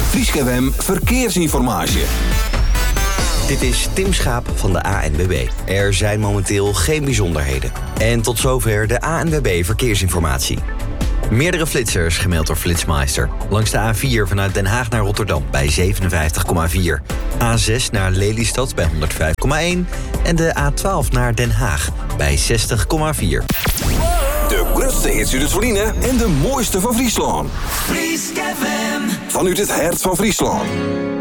Fryske FM Verkeersinformatie. Dit is Tim Schaap van de ANWB. Er zijn momenteel geen bijzonderheden. En tot zover de ANWB Verkeersinformatie. Meerdere flitsers gemeld door Flitsmeister. Langs de A4 vanuit Den Haag naar Rotterdam bij 57,4. A6 naar Lelystad bij 105,1. En de A12 naar Den Haag bij 60,4. De grootste hits uit het Verliezen en de mooiste van Friesland. Fryske FM. Vanuit het hart van Friesland.